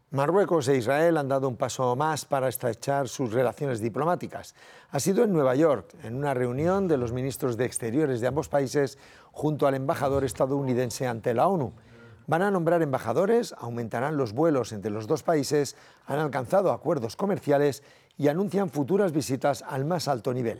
Marruecos e Israel han dado un paso más para estrechar sus relaciones diplomáticas. Ha sido en Nueva York, en una reunión de los ministros de Exteriores de ambos países junto al embajador estadounidense ante la ONU. Van a nombrar embajadores, aumentarán los vuelos entre los dos países, han alcanzado acuerdos comerciales y anuncian futuras visitas al más alto nivel.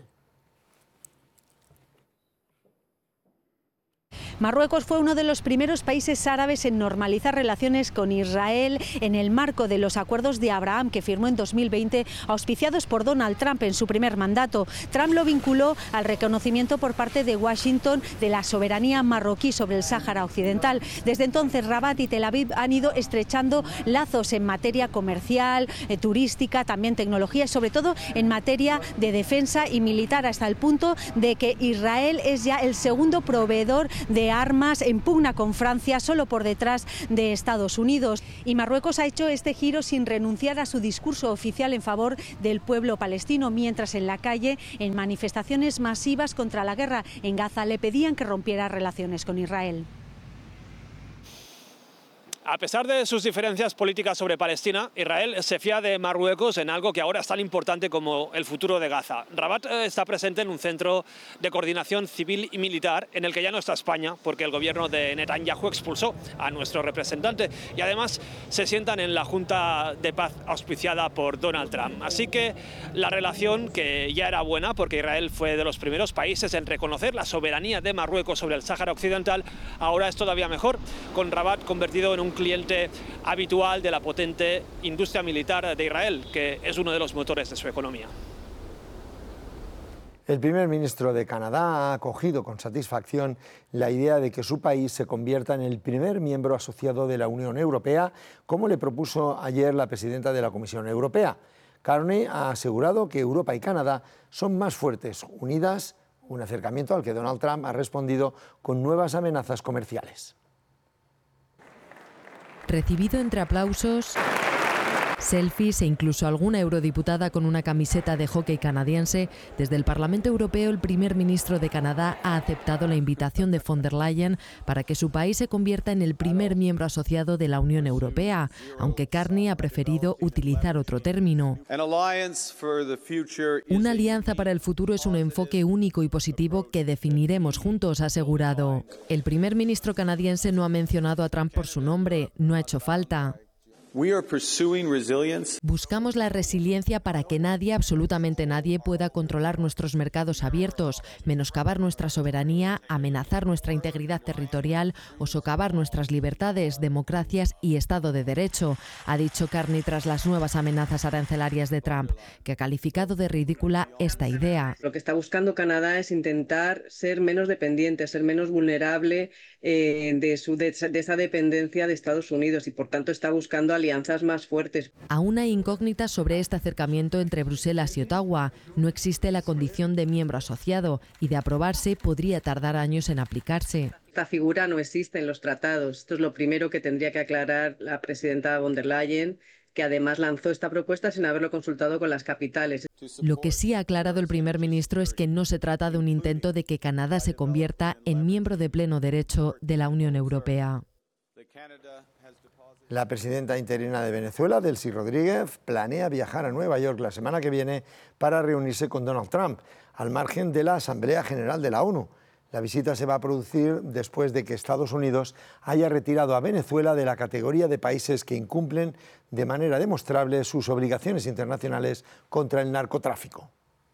Marruecos fue uno de los primeros países árabes en normalizar relaciones con Israel en el marco de los acuerdos de Abraham que firmó en 2020, auspiciados por Donald Trump en su primer mandato. Trump lo vinculó al reconocimiento por parte de Washington de la soberanía marroquí sobre el Sáhara Occidental. Desde entonces, Rabat y Tel Aviv han ido estrechando lazos en materia comercial, turística, también tecnología y sobre todo en materia de defensa y militar, hasta el punto de que Israel es ya el segundo proveedor de armas en pugna con Francia, solo por detrás de Estados Unidos. Y Marruecos ha hecho este giro sin renunciar a su discurso oficial en favor del pueblo palestino, mientras en la calle, en manifestaciones masivas contra la guerra en Gaza, le pedían que rompiera relaciones con Israel. A pesar de sus diferencias políticas sobre Palestina, Israel se fía de Marruecos en algo que ahora es tan importante como el futuro de Gaza. Rabat está presente en un centro de coordinación civil y militar en el que ya no está España, porque el gobierno de Netanyahu expulsó a nuestro representante, y además se sientan en la Junta de Paz auspiciada por Donald Trump. Así que la relación, que ya era buena porque Israel fue de los primeros países en reconocer la soberanía de Marruecos sobre el Sáhara Occidental, ahora es todavía mejor, con Rabat convertido en un cliente habitual de la potente industria militar de Israel, que es uno de los motores de su economía. El primer ministro de Canadá ha acogido con satisfacción la idea de que su país se convierta en el primer miembro asociado de la Unión Europea, como le propuso ayer la presidenta de la Comisión Europea. Carney ha asegurado que Europa y Canadá son más fuertes, unidas, un acercamiento al que Donald Trump ha respondido con nuevas amenazas comerciales. Recibido entre aplausos, selfies e incluso alguna eurodiputada con una camiseta de hockey canadiense, desde el Parlamento Europeo el primer ministro de Canadá ha aceptado la invitación de von der Leyen para que su país se convierta en el primer miembro asociado de la Unión Europea, aunque Carney ha preferido utilizar otro término. Una alianza para el futuro es un enfoque único y positivo que definiremos juntos, ha asegurado. El primer ministro canadiense no ha mencionado a Trump por su nombre, no ha hecho falta. Buscamos la resiliencia para que nadie, absolutamente nadie, pueda controlar nuestros mercados abiertos, menoscabar nuestra soberanía, amenazar nuestra integridad territorial o socavar nuestras libertades, democracias y Estado de Derecho, ha dicho Carney tras las nuevas amenazas arancelarias de Trump, que ha calificado de ridícula esta idea. Lo que está buscando Canadá es intentar ser menos dependiente, ser menos vulnerable de esa dependencia de Estados Unidos, y por tanto está buscando alianzas más fuertes. Aún hay incógnitas sobre este acercamiento entre Bruselas y Ottawa. No existe la condición de miembro asociado y, de aprobarse, podría tardar años en aplicarse. Esta figura no existe en los tratados. Esto es lo primero que tendría que aclarar la presidenta von der Leyen, que además lanzó esta propuesta sin haberlo consultado con las capitales. Lo que sí ha aclarado el primer ministro es que no se trata de un intento de que Canadá se convierta en miembro de pleno derecho de la Unión Europea. La presidenta interina de Venezuela, Delcy Rodríguez, planea viajar a Nueva York la semana que viene para reunirse con Donald Trump, al margen de la Asamblea General de la ONU. La visita se va a producir después de que Estados Unidos haya retirado a Venezuela de la categoría de países que incumplen de manera demostrable sus obligaciones internacionales contra el narcotráfico.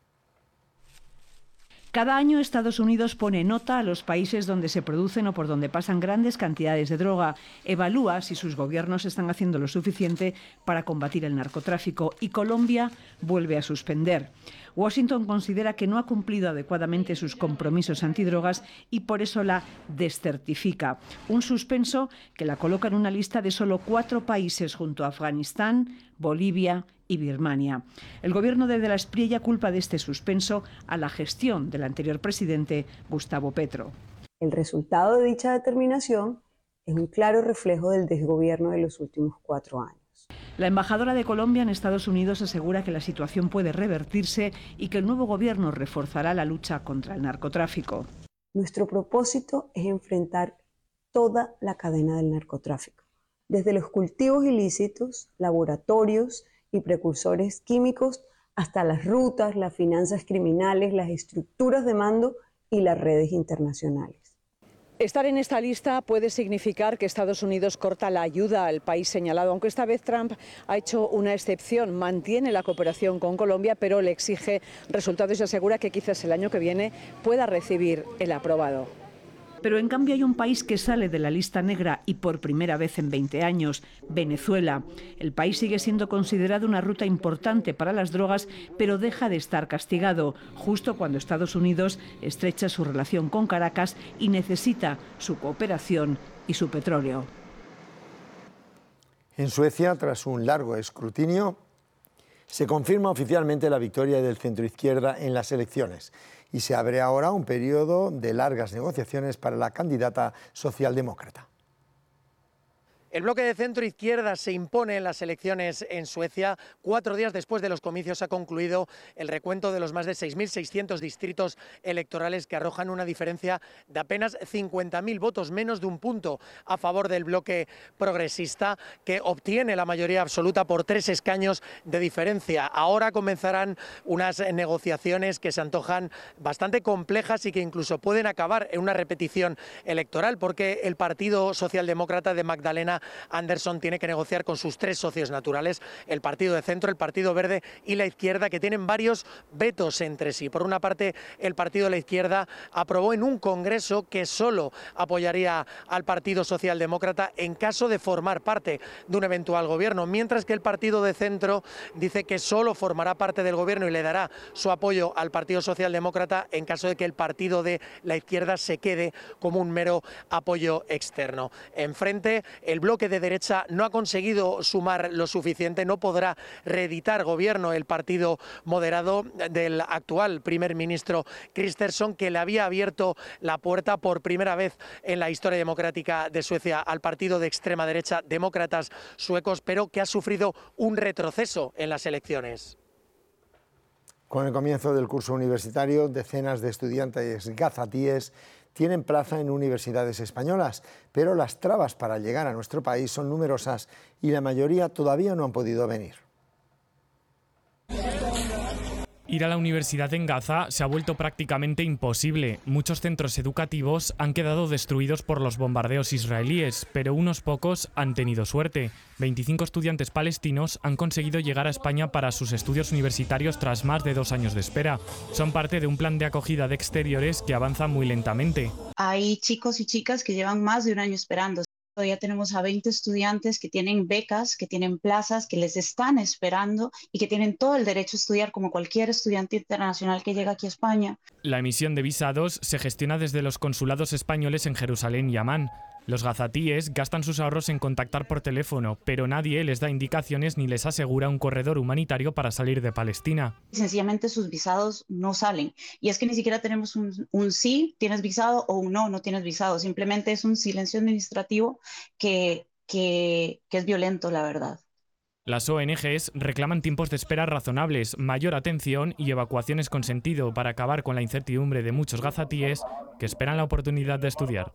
Cada año Estados Unidos pone nota a los países donde se producen o por donde pasan grandes cantidades de droga, evalúa si sus gobiernos están haciendo lo suficiente para combatir el narcotráfico, y Colombia vuelve a suspender. Washington considera que no ha cumplido adecuadamente sus compromisos antidrogas y por eso la descertifica. Un suspenso que la coloca en una lista de solo 4 países junto a Afganistán, Bolivia y Birmania. El gobierno de la Espriella culpa de este suspenso a la gestión del anterior presidente Gustavo Petro. El resultado de dicha determinación es un claro reflejo del desgobierno de los últimos 4 años. La embajadora de Colombia en Estados Unidos asegura que la situación puede revertirse y que el nuevo gobierno reforzará la lucha contra el narcotráfico. Nuestro propósito es enfrentar toda la cadena del narcotráfico. desde los cultivos ilícitos, laboratorios y precursores químicos, hasta las rutas, las finanzas criminales, las estructuras de mando y las redes internacionales. Estar en esta lista puede significar que Estados Unidos corta la ayuda al país señalado, aunque esta vez Trump ha hecho una excepción, mantiene la cooperación con Colombia, pero le exige resultados y asegura que quizás el año que viene pueda recibir el aprobado. Pero en cambio hay un país que sale de la lista negra y por primera vez en 20 años, Venezuela. El país sigue siendo considerado una ruta importante para las drogas, pero deja de estar castigado, justo cuando Estados Unidos estrecha su relación con Caracas y necesita su cooperación y su petróleo. En Suecia, tras un largo escrutinio, se confirma oficialmente la victoria del centroizquierda en las elecciones y se abre ahora un periodo de largas negociaciones para la candidata socialdemócrata. El bloque de centro-izquierda se impone en las elecciones en Suecia. 4 días después de los comicios ha concluido el recuento de los más de 6.600 distritos electorales que arrojan una diferencia de apenas 50.000 votos, menos de un punto a favor del bloque progresista, que obtiene la mayoría absoluta por 3 escaños de diferencia. Ahora comenzarán unas negociaciones que se antojan bastante complejas y que incluso pueden acabar en una repetición electoral, porque el Partido Socialdemócrata de Magdalena Andersson tiene que negociar con sus 3 socios naturales, el Partido de Centro, el Partido Verde y la Izquierda, que tienen varios vetos entre sí. Por una parte, el Partido de la Izquierda aprobó en un congreso que solo apoyaría al Partido Socialdemócrata en caso de formar parte de un eventual gobierno, mientras que el Partido de Centro dice que solo formará parte del gobierno y le dará su apoyo al Partido Socialdemócrata en caso de que el Partido de la Izquierda se quede como un mero apoyo externo. Enfrente, el bloque de derecha no ha conseguido sumar lo suficiente, no podrá reeditar gobierno el partido moderado del actual primer ministro Kristersson, que le había abierto la puerta por primera vez en la historia democrática de Suecia al partido de extrema derecha Demócratas Suecos, pero que ha sufrido un retroceso en las elecciones. Con el comienzo del curso universitario, decenas de estudiantes gazatíes tienen plaza en universidades españolas, pero las trabas para llegar a nuestro país son numerosas y la mayoría todavía no han podido venir. Ir a la universidad en Gaza se ha vuelto prácticamente imposible. Muchos centros educativos han quedado destruidos por los bombardeos israelíes, pero unos pocos han tenido suerte. 25 estudiantes palestinos han conseguido llegar a España para sus estudios universitarios tras más de 2 años de espera. Son parte de un plan de acogida de exteriores que avanza muy lentamente. Hay chicos y chicas que llevan más de 1 año esperando. Ya tenemos a 20 estudiantes que tienen becas, que tienen plazas, que les están esperando y que tienen todo el derecho a estudiar como cualquier estudiante internacional que llega aquí a España. La emisión de visados se gestiona desde los consulados españoles en Jerusalén y Amán. Los gazatíes gastan sus ahorros en contactar por teléfono, pero nadie les da indicaciones ni les asegura un corredor humanitario para salir de Palestina. Sencillamente sus visados no salen. Y es que ni siquiera tenemos un sí, tienes visado, o un no, no tienes visado. Simplemente es un silencio administrativo que es violento, la verdad. Las ONGs reclaman tiempos de espera razonables, mayor atención y evacuaciones con sentido para acabar con la incertidumbre de muchos gazatíes que esperan la oportunidad de estudiar.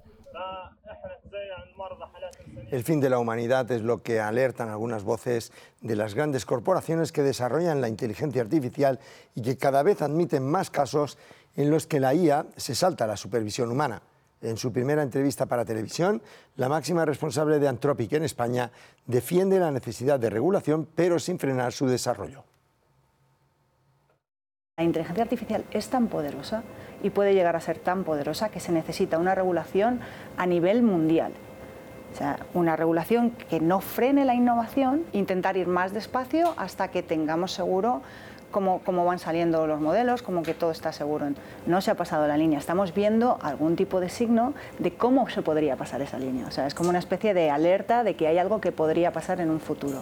El fin de la humanidad es lo que alertan algunas voces de las grandes corporaciones que desarrollan la inteligencia artificial y que cada vez admiten más casos en los que la IA se salta la supervisión humana. En su primera entrevista para televisión, la máxima responsable de Anthropic en España defiende la necesidad de regulación, pero sin frenar su desarrollo. La inteligencia artificial es tan poderosa y puede llegar a ser tan poderosa que se necesita una regulación a nivel mundial. O sea, una regulación que no frene la innovación, intentar ir más despacio hasta que tengamos seguro cómo van saliendo los modelos, como que todo está seguro. No se ha pasado la línea, estamos viendo algún tipo de signo de cómo se podría pasar esa línea. O sea, es como una especie de alerta de que hay algo que podría pasar en un futuro.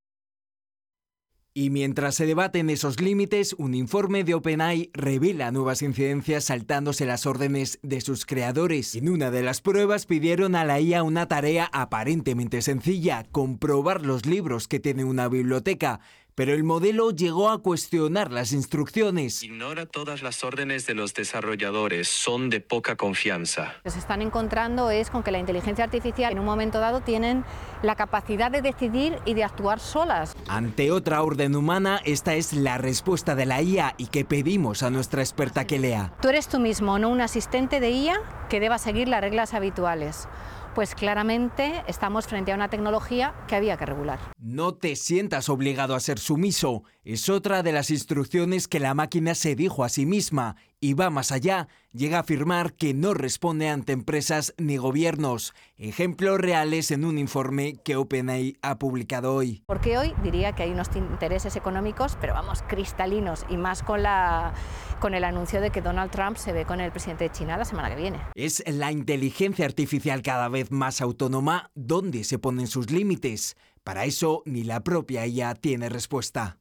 Y mientras se debaten esos límites, un informe de OpenAI revela nuevas incidencias saltándose las órdenes de sus creadores. En una de las pruebas pidieron a la IA una tarea aparentemente sencilla, comprobar los libros que tiene una biblioteca. pero el modelo llegó a cuestionar las instrucciones. Ignora todas las órdenes de los desarrolladores, son de poca confianza. Lo que se están encontrando es con que la inteligencia artificial en un momento dado tienen la capacidad de decidir y de actuar solas. Ante otra orden humana, esta es la respuesta de la IA y que pedimos a nuestra experta que lea. Tú eres tú mismo, no un asistente de IA que deba seguir las reglas habituales. Pues claramente estamos frente a una tecnología que había que regular. No te sientas obligado a ser sumiso. Es otra de las instrucciones que la máquina se dijo a sí misma y va más allá. Llega a afirmar que no responde ante empresas ni gobiernos. Ejemplos reales en un informe que OpenAI ha publicado hoy. Porque hoy diría que hay unos intereses económicos, pero vamos, cristalinos, y más con el anuncio de que Donald Trump se ve con el presidente de China la semana que viene. Es la inteligencia artificial cada vez más autónoma. ¿Dónde se ponen sus límites? Para eso ni la propia IA tiene respuesta.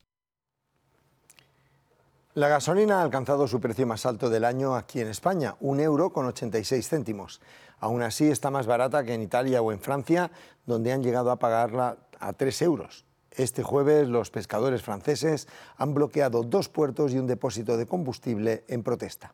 La gasolina ha alcanzado su precio más alto del año aquí en España, 1,86 €. Aún así está más barata que en Italia o en Francia, donde han llegado a pagarla a 3 euros. Este jueves los pescadores franceses han bloqueado 2 puertos y un depósito de combustible en protesta.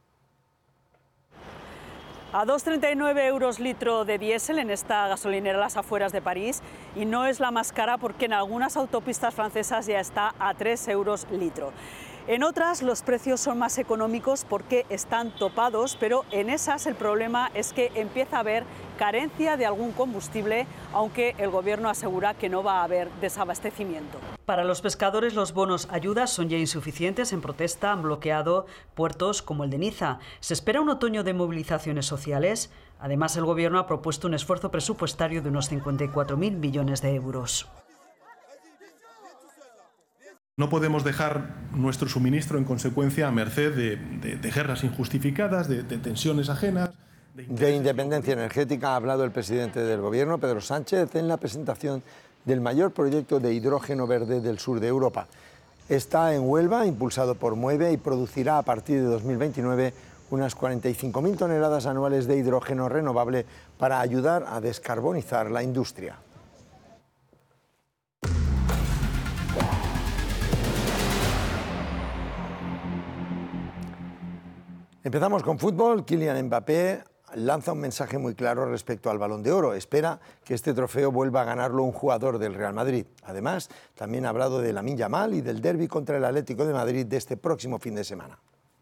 A 2,39 € litro de diésel en esta gasolinera a las afueras de París, y no es la más cara porque en algunas autopistas francesas ya está a 3 euros litro. En otras los precios son más económicos porque están topados, pero en esas el problema es que empieza a haber carencia de algún combustible, aunque el gobierno asegura que no va a haber desabastecimiento. Para los pescadores los bonos ayudas son ya insuficientes. En protesta han bloqueado puertos como el de Niza. Se espera un otoño de movilizaciones sociales. Además, el gobierno ha propuesto un esfuerzo presupuestario de unos 54.000 millones de euros. No podemos dejar nuestro suministro en consecuencia a merced de guerras injustificadas, de tensiones ajenas. De independencia energética ha hablado el presidente del Gobierno, Pedro Sánchez, en la presentación del mayor proyecto de hidrógeno verde del sur de Europa. Está en Huelva, impulsado por Mueve, y producirá a partir de 2029 unas 45.000 toneladas anuales de hidrógeno renovable para ayudar a descarbonizar la industria. Empezamos con fútbol. Kylian Mbappé lanza un mensaje muy claro respecto al Balón de Oro. Espera que este trofeo vuelva a ganarlo un jugador del Real Madrid. Además, también ha hablado de Lamine Yamal y del derbi contra el Atlético de Madrid de este próximo fin de semana.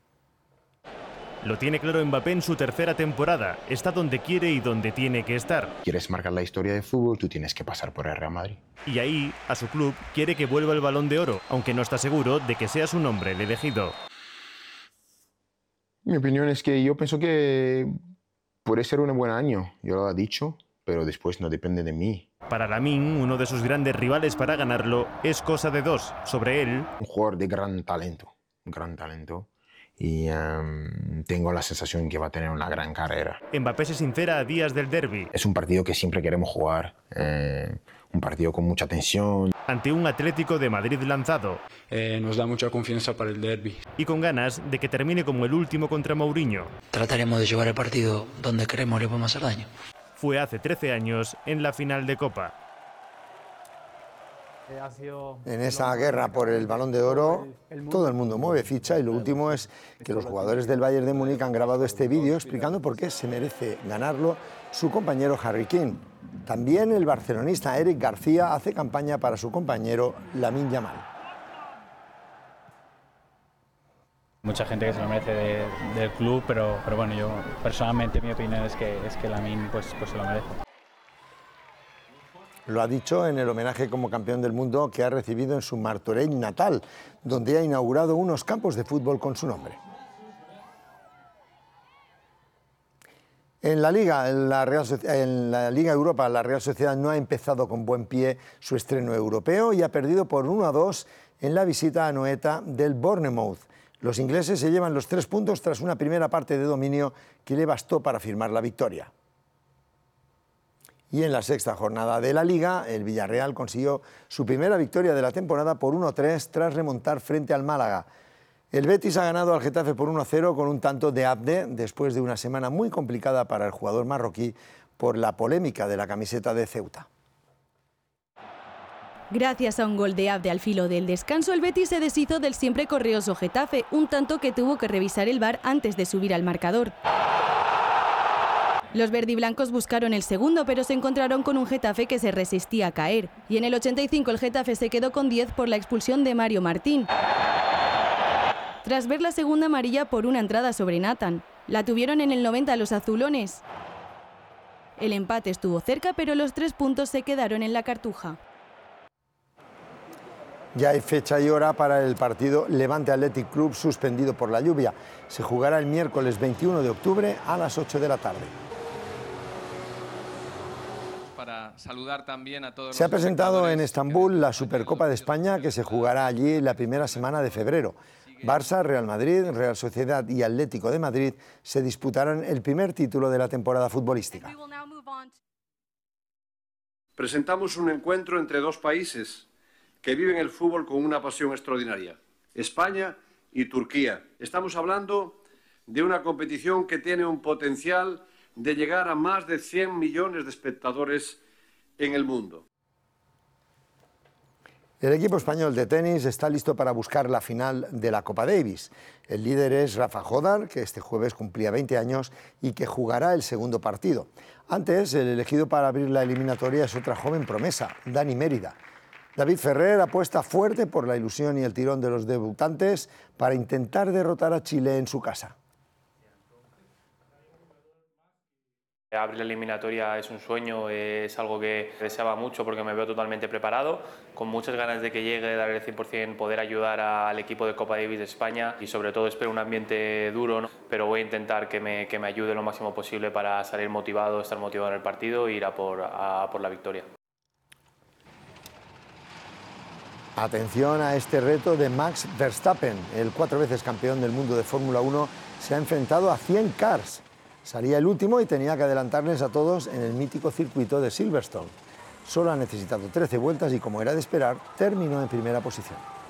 Lo tiene claro Mbappé en su tercera temporada. Está donde quiere y donde tiene que estar. Quieres marcar la historia de fútbol, tú tienes que pasar por el Real Madrid. Y ahí, a su club, quiere que vuelva el Balón de Oro, aunque no está seguro de que sea su nombre el elegido. Mi opinión es que yo pienso que puede ser un buen año, yo lo he dicho, pero después no depende de mí. Para Lamine, uno de sus grandes rivales para ganarlo, es cosa de dos. Sobre él, un jugador de gran talento, y tengo la sensación que va a tener una gran carrera. Mbappé se sincera a días del derbi. Es un partido que siempre queremos jugar, un partido con mucha tensión. Ante un Atlético de Madrid lanzado. Nos da mucha confianza para el derbi. Y con ganas de que termine como el último contra Mourinho. Trataremos de llevar el partido donde queremos, le podemos hacer daño. Fue hace 13 años en la final de Copa. En esa guerra por el Balón de Oro, todo el mundo mueve ficha, y lo último es que los jugadores del Bayern de Múnich han grabado este vídeo explicando por qué se merece ganarlo su compañero Harry Kane. También el barcelonista Eric García hace campaña para su compañero Lamine Yamal. Mucha gente que se lo merece del club, pero bueno, yo personalmente mi opinión es que Lamine pues se lo merece. Lo ha dicho en el homenaje como campeón del mundo que ha recibido en su Martorell natal, donde ha inaugurado unos campos de fútbol con su nombre. En la Liga Europa, la Real Sociedad no ha empezado con buen pie su estreno europeo y ha perdido por 1-2 en la visita a Anoeta del Bournemouth. Los ingleses se llevan los 3 puntos tras una primera parte de dominio que le bastó para firmar la victoria. Y en la sexta jornada de la Liga, el Villarreal consiguió su primera victoria de la temporada por 1-3 tras remontar frente al Málaga. El Betis ha ganado al Getafe por 1-0 con un tanto de Abde, después de una semana muy complicada para el jugador marroquí por la polémica de la camiseta de Ceuta. Gracias a un gol de Abde al filo del descanso, el Betis se deshizo del siempre correoso Getafe, un tanto que tuvo que revisar el VAR antes de subir al marcador. Los verdiblancos buscaron el segundo, pero se encontraron con un Getafe que se resistía a caer. Y en el 85 el Getafe se quedó con 10 por la expulsión de Mario Martín, tras ver la segunda amarilla por una entrada sobre Nathan. La tuvieron en el 90 los azulones. El empate estuvo cerca, pero los 3 puntos se quedaron en la Cartuja. Ya hay fecha y hora para el partido Levante Athletic Club suspendido por la lluvia. Se jugará el miércoles 21 de octubre a las 8 de la tarde. Para saludar también a todos. Se ha presentado en Estambul la Supercopa de España, que se jugará allí la primera semana de febrero. Barça, Real Madrid, Real Sociedad y Atlético de Madrid se disputarán el primer título de la temporada futbolística. Presentamos un encuentro entre dos países que viven el fútbol con una pasión extraordinaria: España y Turquía. Estamos hablando de una competición que tiene un potencial de llegar a más de 100 millones de espectadores en el mundo. El equipo español de tenis está listo para buscar la final de la Copa Davis. El líder es Rafa Jodar, que este jueves cumplía 20 años y que jugará el segundo partido. Antes, el elegido para abrir la eliminatoria es otra joven promesa, Dani Mérida. David Ferrer apuesta fuerte por la ilusión y el tirón de los debutantes para intentar derrotar a Chile en su casa. Abrir la eliminatoria es un sueño, es algo que deseaba mucho porque me veo totalmente preparado, con muchas ganas de que llegue, dar el 100%, poder ayudar al equipo de Copa Davis de España y sobre todo espero un ambiente duro, ¿no? Pero voy a intentar que me ayude lo máximo posible para salir motivado, estar motivado en el partido e ir a por la victoria. Atención a este reto de Max Verstappen. El 4 veces campeón del mundo de Fórmula 1 se ha enfrentado a 100 cars. Salía el último y tenía que adelantarles a todos en el mítico circuito de Silverstone. Solo ha necesitado 13 vueltas y, como era de esperar, terminó en primera posición.